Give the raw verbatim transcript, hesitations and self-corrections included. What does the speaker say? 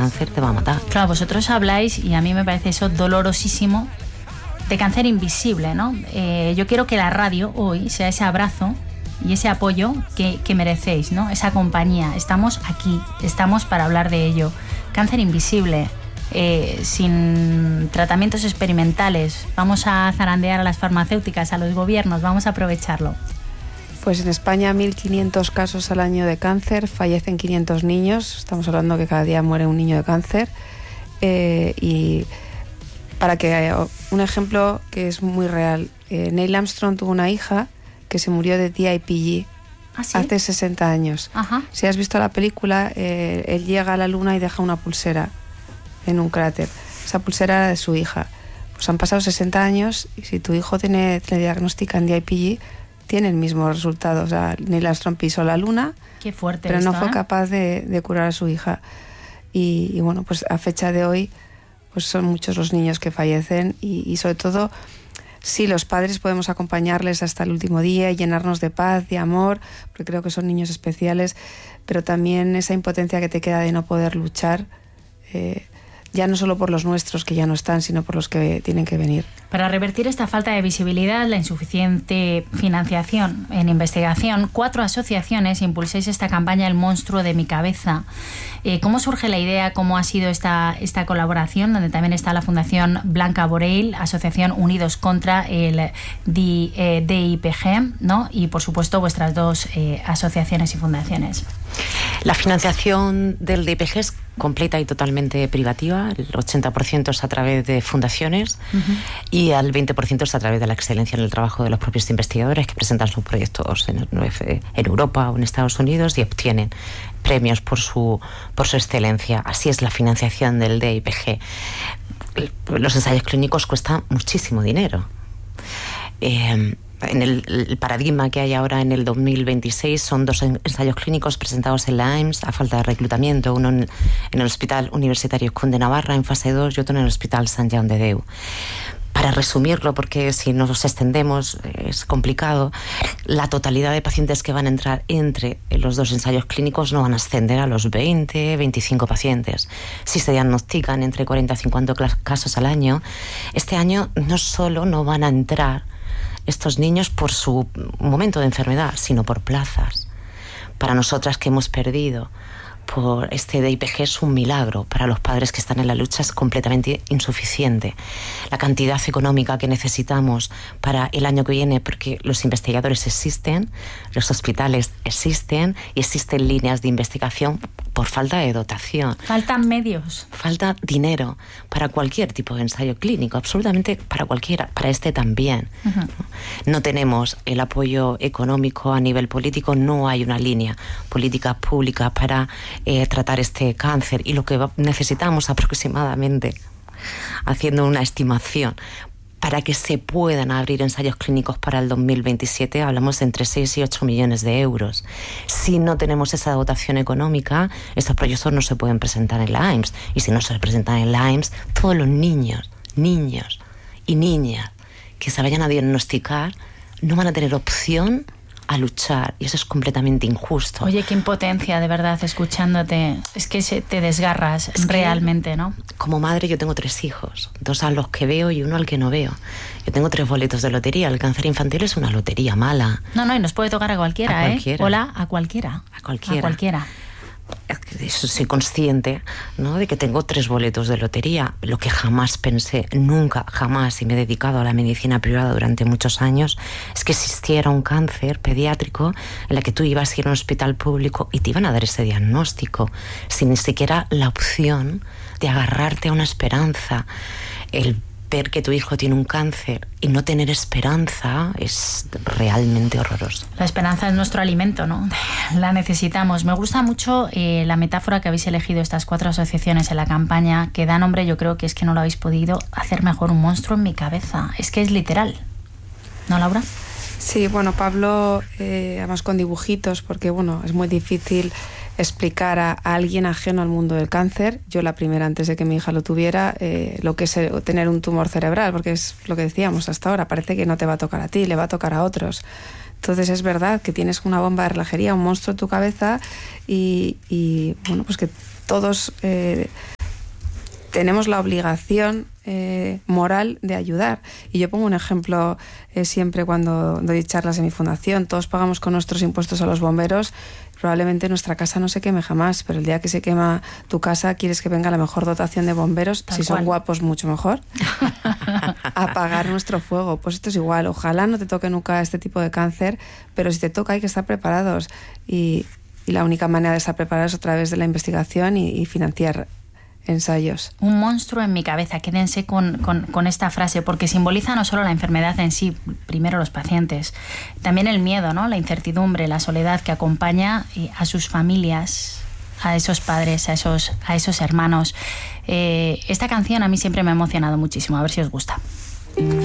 cáncer te va a matar. Claro, vosotros habláis, y a mí me parece eso dolorosísimo, de cáncer invisible, ¿no? Eh, yo quiero que la radio hoy sea ese abrazo y ese apoyo que, que merecéis, ¿no? Esa compañía. Estamos aquí, estamos para hablar de ello. Cáncer invisible, eh, sin tratamientos experimentales. Vamos a zarandear a las farmacéuticas, a los gobiernos, vamos a aprovecharlo. Pues en España mil quinientos casos al año de cáncer, fallecen quinientos niños, estamos hablando que cada día muere un niño de cáncer. Eh, y para que un ejemplo que es muy real, eh, Neil Armstrong tuvo una hija que se murió de D I P G. ¿Ah, sí? Hace sesenta años. Ajá. Si has visto la película, eh, él llega a la luna y deja una pulsera en un cráter. Esa pulsera era de su hija. Pues han pasado sesenta años y si tu hijo tiene, le diagnostican D I P G, tiene el mismo resultado. O sea, Neil Armstrong pisó la luna, Qué fuerte pero esto, no fue ¿eh? capaz de, de curar a su hija. Y, y bueno, pues a fecha de hoy pues son muchos los niños que fallecen y, y sobre todo, sí, los padres podemos acompañarles hasta el último día y llenarnos de paz, de amor, porque creo que son niños especiales, pero también esa impotencia que te queda de no poder luchar, eh, ya no solo por los nuestros que ya no están, sino por los que tienen que venir. Para revertir esta falta de visibilidad, la insuficiente financiación en investigación, cuatro asociaciones impulsáis esta campaña El monstruo de mi cabeza. Eh, ¿Cómo surge la idea? ¿Cómo ha sido esta, esta colaboración? Donde también está la Fundación Blanca Borell, Asociación Unidos contra el D I P G, ¿no? Y por supuesto vuestras dos eh, asociaciones y fundaciones. La financiación del D I P G es completa y totalmente privativa. El ochenta por ciento es a través de fundaciones uh-huh. y el veinte por ciento es a través de la excelencia en el trabajo de los propios investigadores que presentan sus proyectos en, en Europa o en Estados Unidos y obtienen premios por su, por su excelencia. Así es la financiación del D I P G. Los ensayos clínicos cuestan muchísimo dinero. Eh, En el, el paradigma que hay ahora en el dos mil veintiséis son dos ensayos clínicos presentados en la A I M S a falta de reclutamiento, uno en, en el Hospital Universitario Conde Navarra en fase dos y otro en el Hospital Sant Jaume de Déu. Para resumirlo, porque si nos extendemos es complicado, la totalidad de pacientes que van a entrar entre los dos ensayos clínicos no van a ascender a los veinte, veinticinco pacientes. Si se diagnostican entre cuarenta y cincuenta casos al año, este año no solo no van a entrar estos niños por su momento de enfermedad, sino por plazas. Para nosotras que hemos perdido por este D I P G es un milagro. Para los padres que están en la lucha es completamente insuficiente. La cantidad económica que necesitamos para el año que viene, porque los investigadores existen, los hospitales existen y existen líneas de investigación por falta de dotación. Faltan medios. Falta dinero para cualquier tipo de ensayo clínico, absolutamente para cualquiera, para este también. Uh-huh. No tenemos el apoyo económico a nivel político, no hay una línea política pública para eh, tratar este cáncer y lo que necesitamos aproximadamente, haciendo una estimación, para que se puedan abrir ensayos clínicos para el dos mil veintisiete, hablamos de entre seis y ocho millones de euros. Si no tenemos esa dotación económica, estos proyectos no se pueden presentar en la A I M S. Y si no se presentan en la A I M S, todos los niños, niños y niñas que se vayan a diagnosticar no van a tener opción a luchar, y eso es completamente injusto. Oye, qué impotencia, de verdad, escuchándote. Es que se, te desgarras es realmente, ¿no? Como madre yo tengo tres hijos, dos a los que veo y uno al que no veo. Yo tengo tres boletos de lotería. El cáncer infantil es una lotería mala. No, no, y nos puede tocar a cualquiera, a cualquiera. ¿eh? Hola, a cualquiera. A cualquiera. A cualquiera. Soy consciente, ¿no?, de que tengo tres boletos de lotería. Lo que jamás pensé, nunca, jamás, y me he dedicado a la medicina privada durante muchos años, es que existiera un cáncer pediátrico en la que tú ibas a ir a un hospital público y te iban a dar ese diagnóstico sin ni siquiera la opción de agarrarte a una esperanza. El ver que tu hijo tiene un cáncer y no tener esperanza es realmente horroroso. La esperanza es nuestro alimento, ¿no? La necesitamos. Me gusta mucho eh, la metáfora que habéis elegido estas cuatro asociaciones en la campaña, que da nombre, yo creo que es que no lo habéis podido hacer mejor, un monstruo en mi cabeza. Es que es literal. ¿No, Laura? Sí, bueno, Pablo, eh, además con dibujitos, porque bueno, es muy difícil explicar a, a alguien ajeno al mundo del cáncer. Yo la primera, antes de que mi hija lo tuviera, eh, lo que es tener un tumor cerebral, porque es lo que decíamos hasta ahora, parece que no te va a tocar a ti, le va a tocar a otros. Entonces es verdad que tienes una bomba de relajería, un monstruo en tu cabeza y, y bueno, pues que todos eh, tenemos la obligación eh, moral de ayudar. Y yo pongo un ejemplo eh, siempre cuando doy charlas en mi fundación. Todos pagamos con nuestros impuestos a los bomberos. Probablemente nuestra casa no se queme jamás, pero el día que se quema tu casa quieres que venga la mejor dotación de bomberos, Tal si cual. Son guapos mucho mejor, a apagar nuestro fuego. Pues esto es igual, ojalá no te toque nunca este tipo de cáncer, pero si te toca hay que estar preparados y, y la única manera de estar preparados es a través de la investigación y, y financiar ensayos. Un monstruo en mi cabeza, quédense con, con, con esta frase, porque simboliza no solo la enfermedad en sí, primero los pacientes, también el miedo, ¿no? La incertidumbre, la soledad que acompaña a sus familias, a esos padres, a esos, a esos hermanos. Eh, esta canción a mí siempre me ha emocionado muchísimo, a ver si os gusta.